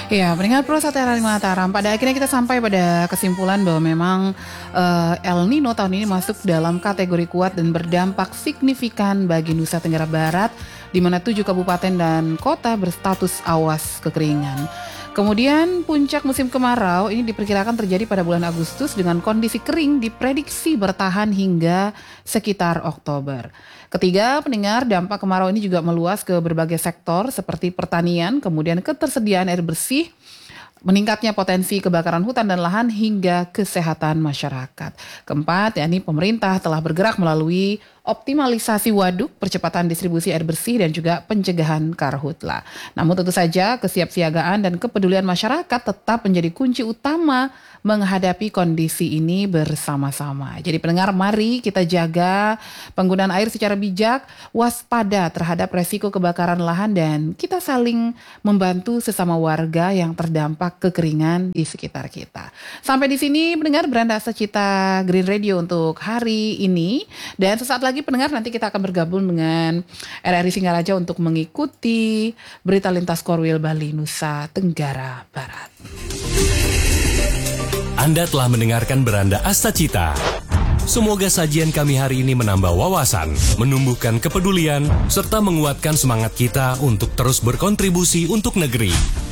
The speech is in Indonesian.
Ya, pendengar Pro Sate Radio Mataram, pada akhirnya kita sampai pada kesimpulan bahwa memang El Nino tahun ini masuk dalam kategori kuat dan berdampak signifikan bagi Nusa Tenggara Barat, di mana 7 kabupaten dan kota berstatus awas kekeringan. Kemudian puncak musim kemarau ini diperkirakan terjadi pada bulan Agustus dengan kondisi kering diprediksi bertahan hingga sekitar Oktober. Ketiga, pendengar, dampak kemarau ini juga meluas ke berbagai sektor seperti pertanian, kemudian ketersediaan air bersih, meningkatnya potensi kebakaran hutan dan lahan hingga kesehatan masyarakat. Keempat, yakni pemerintah telah bergerak melalui optimalisasi waduk, percepatan distribusi air bersih dan juga pencegahan karhutla. Namun tentu saja kesiapsiagaan dan kepedulian masyarakat tetap menjadi kunci utama menghadapi kondisi ini bersama-sama. Jadi pendengar, mari kita jaga penggunaan air secara bijak, waspada terhadap resiko kebakaran lahan dan kita saling membantu sesama warga yang terdampak kekeringan di sekitar kita. Sampai di sini pendengar Beranda Asacita Green Radio untuk hari ini, dan sesaat lagi pendengar nanti kita akan bergabung dengan RRI Singaraja untuk mengikuti berita lintas Korwil Bali Nusa Tenggara Barat. Anda telah mendengarkan Beranda Asacita. Semoga sajian kami hari ini menambah wawasan, menumbuhkan kepedulian, serta menguatkan semangat kita untuk terus berkontribusi untuk negeri.